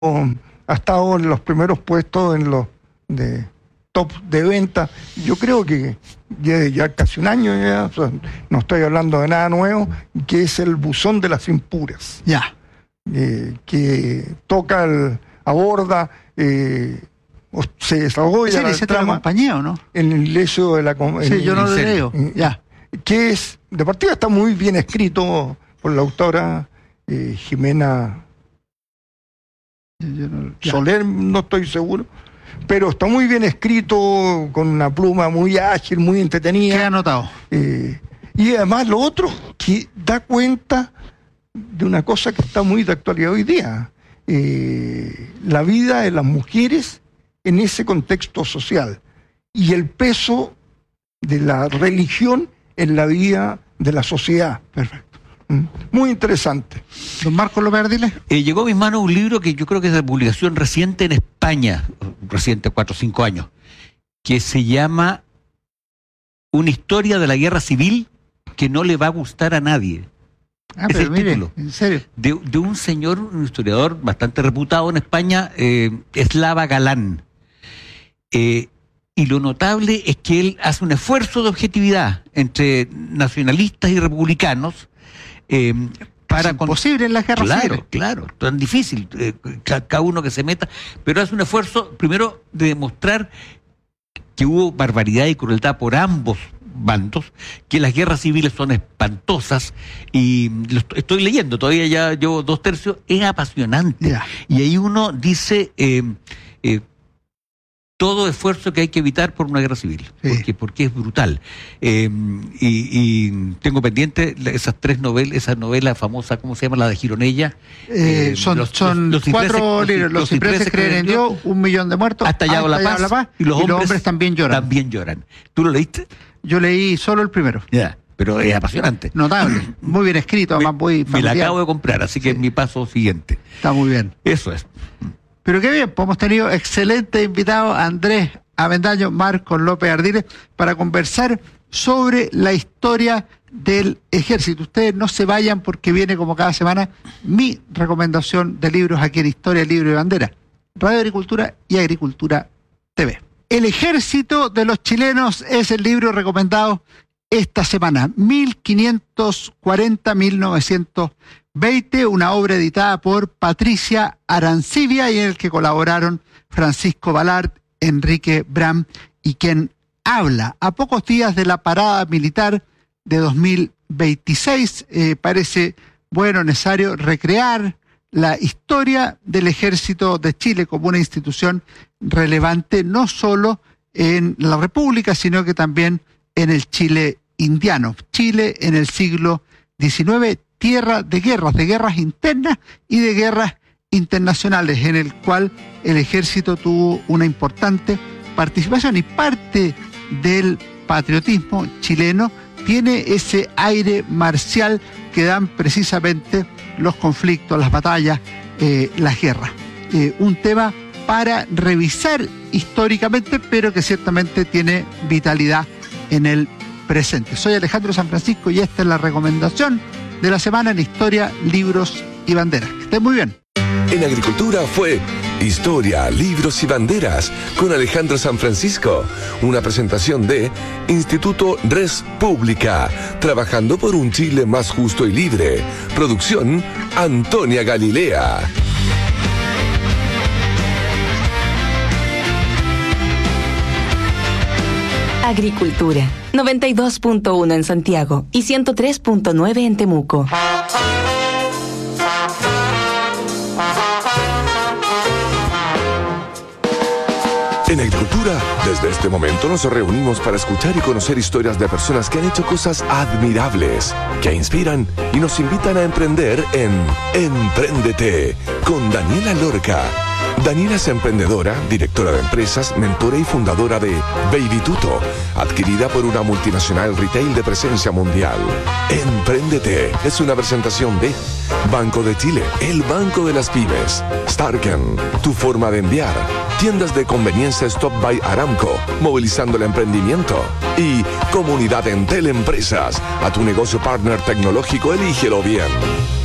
ha estado en los primeros puestos en los de top de venta. Yo creo que ya casi un año, ya, o sea, no estoy hablando de nada nuevo, que es el Buzón de las Impuras. Ya. Que toca, aborda, se desarrolla la trama, la compañía, ¿o no? En el hecho de la sí, yo no lo leo. Ya. Que es, de partida está muy bien escrito por la autora Jimena Soler, no estoy seguro, pero está muy bien escrito, con una pluma muy ágil, muy entretenida. ¿Qué ha notado? Y además lo otro, que da cuenta de una cosa que está muy de actualidad hoy día, la vida de las mujeres en ese contexto social y el peso de la religión en la vida de la sociedad. Perfecto. Muy interesante. Don Marcos López Ardiles. Llegó a mis manos un libro que yo creo que es de publicación reciente en España, reciente 4 o 5 años, que se llama Una historia de la guerra civil que no le va a gustar a nadie. Es pero el mire, título. en serio. De un señor, un historiador bastante reputado en España, Slava Galán. Y lo notable es que él hace un esfuerzo de objetividad entre nacionalistas y republicanos para... Es imposible en la guerra civil. Claro, tan difícil, cada uno que se meta, pero hace un esfuerzo, primero, de demostrar que hubo barbaridad y crueldad por ambos bandos, que las guerras civiles son espantosas, y lo estoy leyendo, todavía ya llevo 2/3, es apasionante. Yeah. Y ahí uno dice todo esfuerzo que hay que evitar por una guerra civil, sí. porque es brutal. Y tengo pendiente esas 3 novelas, esa novela famosa, ¿cómo se llama? La de Gironella. Son 4 libros. Los cipreses creen en Dios, 1 millón de muertos, hasta allá la paz, y los hombres también lloran. También lloran. ¿Tú lo leíste? Yo leí solo el primero. Ya, pero es apasionante. Notable, muy bien escrito, además muy familiar. Me la acabo de comprar, así que es mi paso siguiente. Está muy bien. Eso es. Pero qué bien, pues hemos tenido excelentes invitados, Andrés Avendaño, Marcos López Ardiles, para conversar sobre la historia del ejército. Ustedes no se vayan, porque viene, como cada semana, mi recomendación de libros aquí en Historia, Libro y Bandera, Radio Agricultura y Agricultura TV. El ejército de los chilenos es el libro recomendado esta semana, 1540-1920, una obra editada por Patricia Arancibia y en el que colaboraron Francisco Balart, Enrique Bram y quien habla. A pocos días de la parada militar de 2026, parece necesario recrear la historia del Ejército de Chile como una institución relevante no solo en la República, sino que también en el Chile indiano. Chile en el siglo XIX, tierra de guerras internas y de guerras internacionales, en el cual el ejército tuvo una importante participación, y parte del patriotismo chileno tiene ese aire marcial que dan precisamente los conflictos, las batallas, las guerras. Un tema para revisar históricamente, pero que ciertamente tiene vitalidad en el presente. Soy Alejandro San Francisco y esta es la recomendación de la semana en Historia, Libros y Banderas. Que estén muy bien. En Agricultura fue Historia, Libros y Banderas con Alejandro San Francisco. Una presentación de Instituto Res Pública, trabajando por un Chile más justo y libre. Producción Antonia Galilea. Agricultura, 92.1 en Santiago y 103.9 en Temuco. En Agricultura, desde este momento nos reunimos para escuchar y conocer historias de personas que han hecho cosas admirables, que inspiran y nos invitan a emprender en Empréndete, con Daniela Lorca. Daniela es emprendedora, directora de empresas, mentora y fundadora de Baby Tuto, adquirida por una multinacional retail de presencia mundial. Empréndete es una presentación de Banco de Chile, el banco de las pymes. Starken, tu forma de enviar. Tiendas de conveniencia Stop by Aramco, movilizando el emprendimiento. Y Comunidad Entel Empresas, a tu negocio partner tecnológico, elígelo bien.